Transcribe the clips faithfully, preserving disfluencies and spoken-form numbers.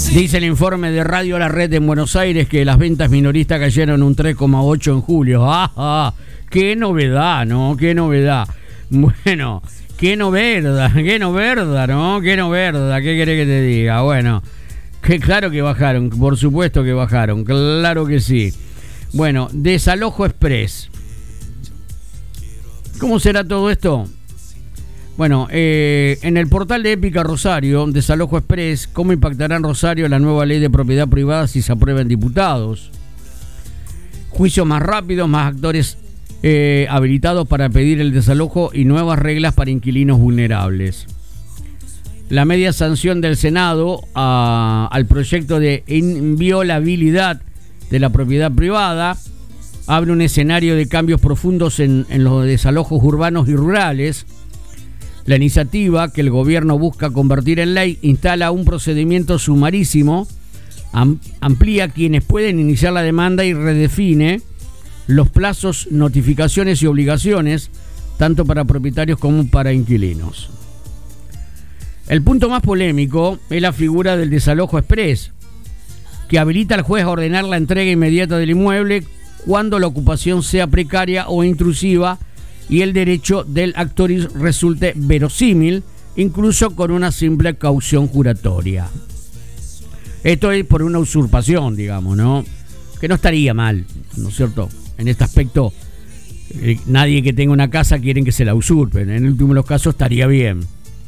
Dice el informe de Radio La Red en Buenos Aires que las ventas minoristas cayeron un tres coma ocho en julio. ¡Ah, ah! ¡Qué novedad, ¿no? ¡Qué novedad! Bueno, qué novedad, qué novedad, ¿no? Qué novedad, ¿qué querés que te diga? Bueno, que claro que bajaron, por supuesto que bajaron, claro que sí. Bueno, desalojo express. ¿Cómo será todo esto? Bueno, eh, en el portal de Épica Rosario, Desalojo Express, ¿cómo impactará en Rosario la nueva ley de propiedad privada si se aprueba en diputados? Juicios más rápidos, más actores eh, habilitados para pedir el desalojo y nuevas reglas para inquilinos vulnerables. La media sanción del Senado a, al proyecto de inviolabilidad de la propiedad privada abre un escenario de cambios profundos en, en los desalojos urbanos y rurales. La iniciativa, que el gobierno busca convertir en ley, instala un procedimiento sumarísimo, am, amplía quienes pueden iniciar la demanda y redefine los plazos, notificaciones y obligaciones, tanto para propietarios como para inquilinos. El punto más polémico es la figura del desalojo express, que habilita al juez a ordenar la entrega inmediata del inmueble cuando la ocupación sea precaria o intrusiva y el derecho del actor resulte verosímil, incluso con una simple caución juratoria. Esto es por una usurpación, digamos, ¿no? Que no estaría mal, ¿no es cierto? En este aspecto, eh, nadie que tenga una casa quiere que se la usurpen. En el último de los casos estaría bien.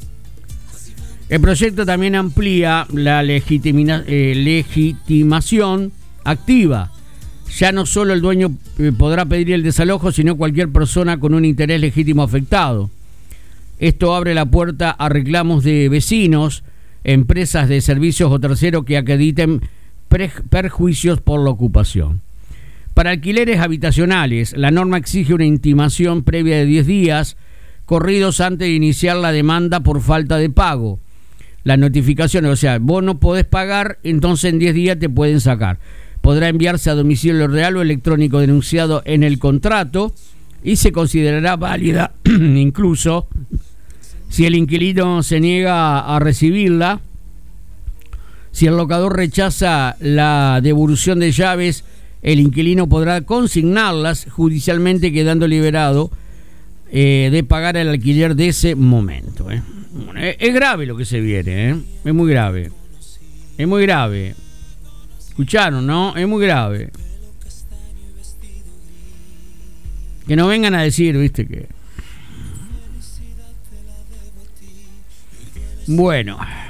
El proyecto también amplía la legitima, eh, legitimación activa. Ya no solo el dueño podrá pedir el desalojo, sino cualquier persona con un interés legítimo afectado. Esto abre la puerta a reclamos de vecinos, empresas de servicios o terceros que acrediten pre- perjuicios por la ocupación. Para alquileres habitacionales, la norma exige una intimación previa de diez días, corridos antes de iniciar la demanda por falta de pago. Las notificaciones, o sea, vos no podés pagar, entonces en diez días te pueden sacar. Podrá enviarse a domicilio real o electrónico denunciado en el contrato y se considerará válida incluso si el inquilino se niega a recibirla, si el locador rechaza la devolución de llaves, el inquilino podrá consignarlas judicialmente, quedando liberado eh, de pagar el alquiler de ese momento. ¿eh? Bueno, es, es grave lo que se viene, ¿eh? es muy grave, es muy grave. Escucharon, ¿no? Es muy grave. Que no vengan a decir, viste, que... Bueno...